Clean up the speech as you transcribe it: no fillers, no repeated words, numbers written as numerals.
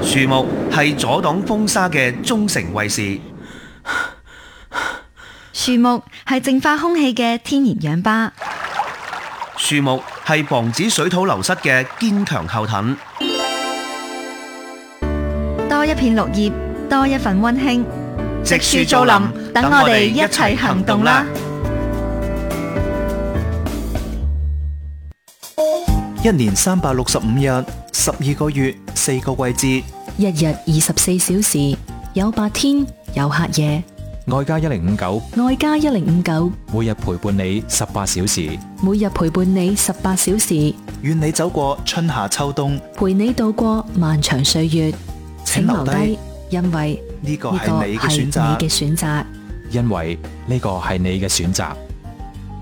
樹木係阻擋風沙嘅忠誠衛士， 樹木係淨化空氣嘅天然氧吧， 樹木係防止水土流失嘅堅強後盾。 多一片綠葉，多一份溫馨。 植樹造林，等我哋一齊行動啦！ 一年365日，12個月，4個季節， 一日24小時，有白天，有黑夜。 愛家1059， 愛家1059， 每日陪伴你18小時， 每日陪伴你18小時， 願你走過春夏秋冬， 陪你度過漫長歲月。請留低，因為呢個係你嘅選擇， 因為呢個係你嘅選擇。